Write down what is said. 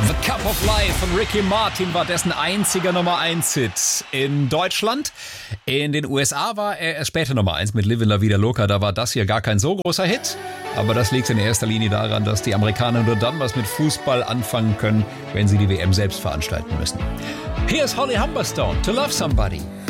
The Cup of Life von Ricky Martin war dessen einziger Nummer 1 Hit in Deutschland. In den USA war er erst später Nummer 1 mit Livin' La Vida Loca. Da war das hier gar kein so großer Hit. Aber das liegt in erster Linie daran, dass die Amerikaner nur dann was mit Fußball anfangen können, wenn sie die WM selbst veranstalten müssen. Hier ist Holly Humberstone, To Love Somebody.